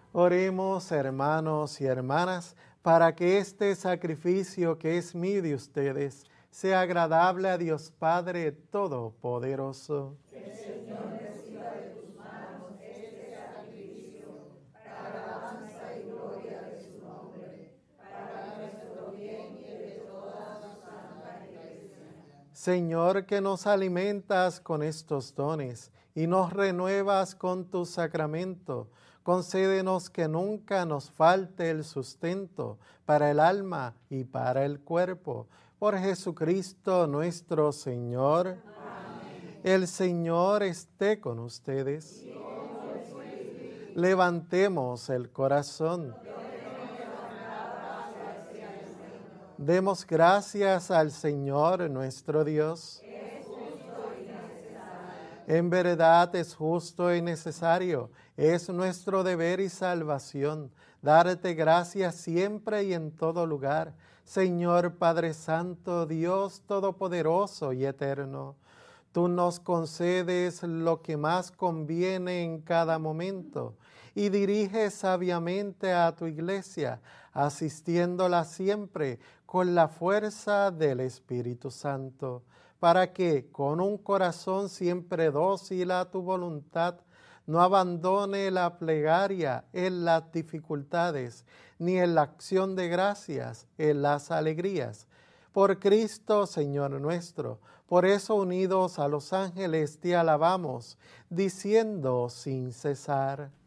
Oremos, hermanos y hermanas, para que este sacrificio que es mío de ustedes sea agradable a Dios Padre Todopoderoso. Que el Señor reciba de tus manos este sacrificio para alabanza y gloria de su nombre, para nuestro bien y el de toda su santa Iglesia. Señor, que nos alimentas con estos dones y nos renuevas con tu sacramento, concédenos que nunca nos falte el sustento para el alma y para el cuerpo. Por Jesucristo nuestro Señor. Amén. El Señor esté con ustedes. Y con el Espíritu. Levantemos el corazón. Demos gracias al Señor nuestro Dios. Es justo y necesario. En verdad es justo y necesario. Es nuestro deber y salvación darte gracias siempre y en todo lugar, Señor Padre Santo, Dios Todopoderoso y Eterno. Tú nos concedes lo que más conviene en cada momento y diriges sabiamente a tu iglesia, asistiéndola siempre con la fuerza del Espíritu Santo, para que con un corazón siempre dócil a tu voluntad, no abandone la plegaria en las dificultades, ni en la acción de gracias en las alegrías. Por Cristo, Señor nuestro, por eso unidos a los ángeles te alabamos, diciendo sin cesar: